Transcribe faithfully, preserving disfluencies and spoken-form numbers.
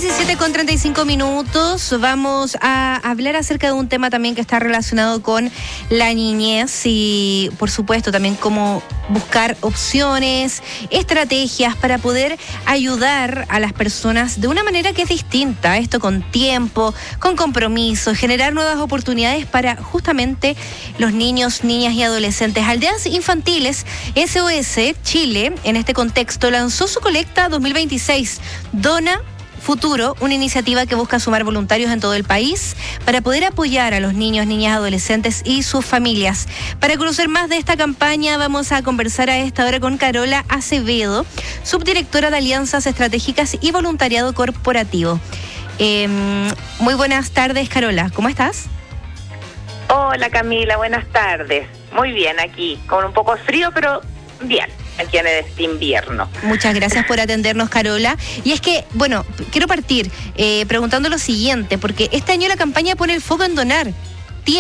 diecisiete con treinta y cinco minutos. Vamos a hablar acerca de un tema también que está relacionado con la niñez y, por supuesto, también cómo buscar opciones, estrategias para poder ayudar a las personas de una manera que es distinta. Esto con tiempo, con compromiso, generar nuevas oportunidades para justamente los niños, niñas y adolescentes. Aldeas Infantiles S O S Chile, en este contexto, lanzó su colecta dos mil veintiséis. Dona Futuro, una iniciativa que busca sumar voluntarios en todo el país para poder apoyar a los niños, niñas, adolescentes y sus familias. Para conocer más de esta campaña, vamos a conversar a esta hora con Carola Acevedo, subdirectora de Alianzas Estratégicas y Voluntariado Corporativo. Eh, muy buenas tardes, Carola. ¿Cómo estás? Hola, Camila. Buenas tardes. Muy bien aquí, con un poco de frío, pero bien. Aquí en este invierno. Muchas gracias por atendernos, Carola. Y es que, bueno, quiero partir eh, preguntando lo siguiente, porque este año la campaña pone el foco en donar